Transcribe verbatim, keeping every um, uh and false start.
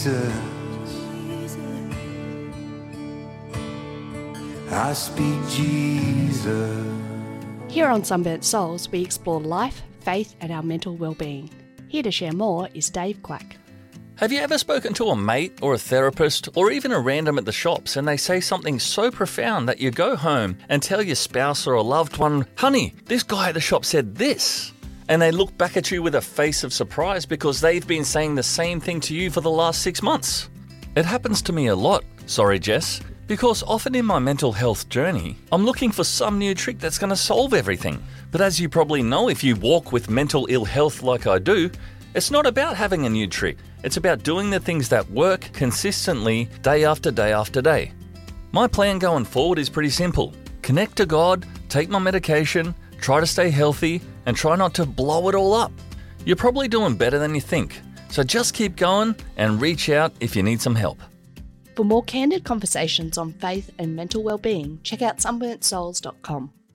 Jesus. I speak Jesus. Here on Sunburnt Souls, we explore life, faith and our mental well-being. Here to share more is Dave Quack. Have you ever spoken to a mate or a therapist or even a random at the shops and they say something so profound that you go home and tell your spouse or a loved one, honey, this guy at the shop said this? And they look back at you with a face of surprise because they've been saying the same thing to you for the last six months. It happens to me a lot, sorry Jess, because often in my mental health journey, I'm looking for some new trick that's going to solve everything. But as you probably know, if you walk with mental ill health like I do, it's not about having a new trick. It's about doing the things that work consistently day after day after day. My plan going forward is pretty simple. Connect to God, take my medication, try to stay healthy, and try not to blow it all up. You're probably doing better than you think. So just keep going and reach out if you need some help. For more candid conversations on faith and mental well-being, check out sunburnt souls dot com.